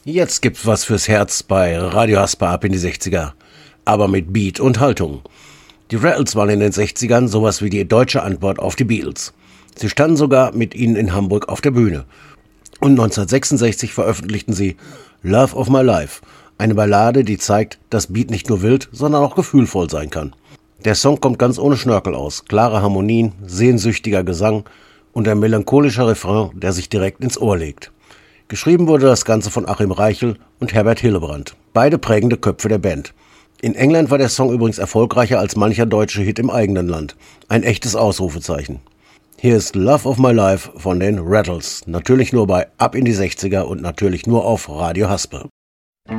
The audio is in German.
Jetzt gibt's was fürs Herz bei Radio Hasper ab in die 60er. Aber mit Beat und Haltung. Die Rattles waren in den 60ern sowas wie die deutsche Antwort auf die Beatles. Sie standen sogar mit ihnen in Hamburg auf der Bühne. Und 1966 veröffentlichten sie Love of My Life, eine Ballade, die zeigt, dass Beat nicht nur wild, sondern auch gefühlvoll sein kann. Der Song kommt ganz ohne Schnörkel aus, klare Harmonien, sehnsüchtiger Gesang und ein melancholischer Refrain, der sich direkt ins Ohr legt. Geschrieben wurde das Ganze von Achim Reichel und Herbert Hillebrand, beide prägende Köpfe der Band. In England war der Song übrigens erfolgreicher als mancher deutsche Hit im eigenen Land. Ein echtes Ausrufezeichen. Hier ist Love of My Life von den Rattles. Natürlich nur bei Ab in die 60er und natürlich nur auf Radio Hasper.